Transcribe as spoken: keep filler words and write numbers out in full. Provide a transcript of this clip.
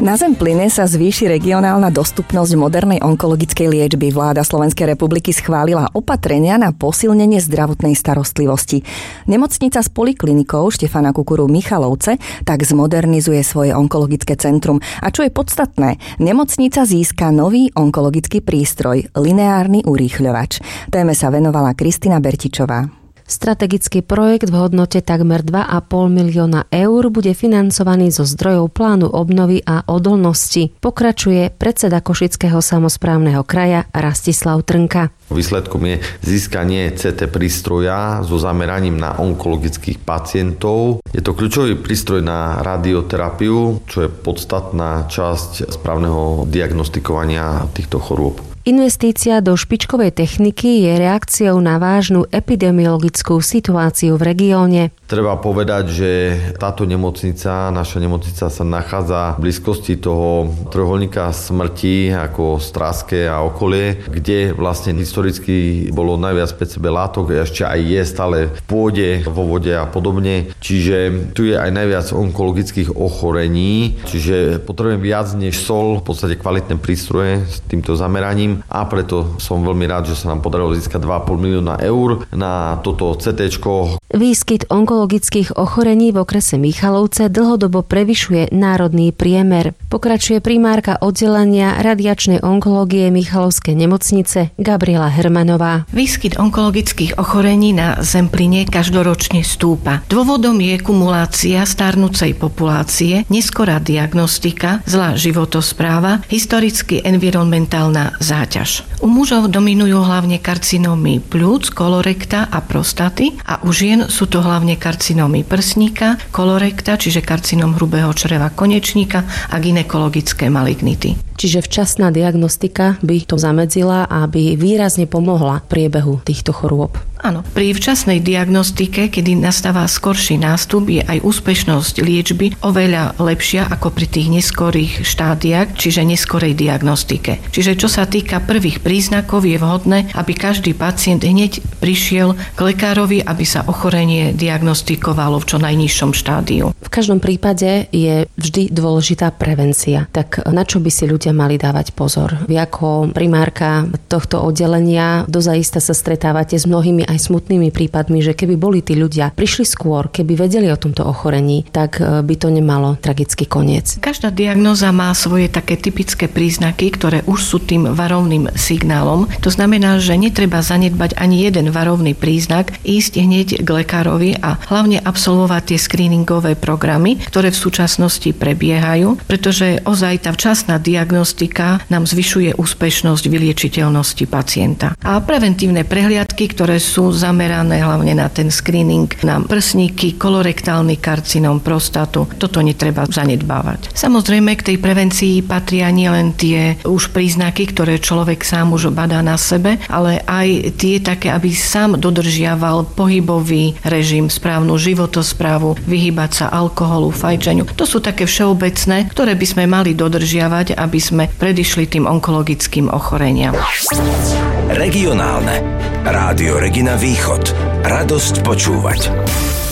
Na Zempline sa zvýši regionálna dostupnosť modernej onkologickej liečby. Vláda Slovenskej republiky schválila opatrenia na posilnenie zdravotnej starostlivosti. Nemocnica s poliklinikou Štefana Kukuru Michalovce tak zmodernizuje svoje onkologické centrum. A čo je podstatné, nemocnica získa nový onkologický prístroj, lineárny urýchľovač. Téme sa venovala Kristina Bertičová. Strategický projekt v hodnote takmer dva a pol milióna eur bude financovaný zo zdrojov plánu obnovy a odolnosti. Pokračuje predseda Košického samosprávneho kraja Rastislav Trnka. Výsledkom je získanie cé té prístroja so zameraním na onkologických pacientov. Je to kľúčový prístroj na radioterapiu, čo je podstatná časť správneho diagnostikovania týchto chorôb. Investícia do špičkovej techniky je reakciou na vážnu epidemiologickú situáciu v regióne. Treba povedať, že táto nemocnica, naša nemocnica sa nachádza v blízkosti toho trojuholníka smrti ako Stráske a okolie, kde vlastne historicky bolo najviac pé cé bé látok, ešte aj je stále v pôde, vo vode a podobne. Čiže tu je aj najviac onkologických ochorení, čiže potrebujem viac než sol, v podstate kvalitné prístroje s týmto zameraním. A preto som veľmi rád, že sa nám podarilo získať dva a pol milióna eur na toto cé téčko. Výskyt onkologických ochorení v okrese Michalovce dlhodobo prevyšuje národný priemer. Pokračuje primárka oddelenia radiačnej onkológie Michalovskej nemocnice Gabriela Hermanová. Výskyt onkologických ochorení na Zempline každoročne stúpa. Dôvodom je kumulácia starnúcej populácie, neskorá diagnostika, zlá životospráva, historicky environmentálna záťaž. U mužov dominujú hlavne karcinómy pľúc, kolorekta a prostaty a u žien sú to hlavne karcinómy prsníka, kolorekta, čiže karcinóm hrubého čreva konečníka a gynekologické malignity. Čiže včasná diagnostika by to zamedzila a by výrazne pomohla priebehu týchto chorôb. Áno, pri včasnej diagnostike, kedy nastáva skorší nástup, je aj úspešnosť liečby oveľa lepšia ako pri tých neskorých štádiách, čiže neskorej diagnostike. Čiže čo sa týka prvých príznakov, je vhodné, aby každý pacient hneď prišiel k lekárovi, aby sa ochorenie diagnostikovalo v čo najnižšom štádiu. V každom prípade je vždy dôležitá prevencia. Tak na čo by si ľudia mali dávať pozor? Vy ako primárka tohto oddelenia dozaista sa stretávate s mnohými aj smutnými prípadmi, že keby boli tí ľudia prišli skôr, keby vedeli o tomto ochorení, tak by to nemalo tragický koniec. Každá diagnóza má svoje také typické príznaky, ktoré už sú tým varovným signálom. To znamená, že netreba zanedbať ani jeden varovný príznak, ísť hneď k lekárovi a hlavne absolvovať tie screeningové programy, ktoré v súčasnosti prebiehajú, pretože ozaj tá včasná diagnostika nám zvyšuje úspešnosť vyliečiteľnosti pacienta. A preventívne prehliadky, ktoré sú zamerané hlavne na ten screening, na prsníky, kolorektálny karcinóm, prostatu. Toto netreba zanedbávať. Samozrejme, k tej prevencii patria nielen tie už príznaky, ktoré človek sám už badá na sebe, ale aj tie také, aby sám dodržiaval pohybový režim, správnu životosprávu, vyhýbať sa alkoholu, fajčeniu. To sú také všeobecné, ktoré by sme mali dodržiavať, aby sme predišli tým onkologickým ochoreniam. Regionálne. Rádio Regina Východ. Radosť počúvať.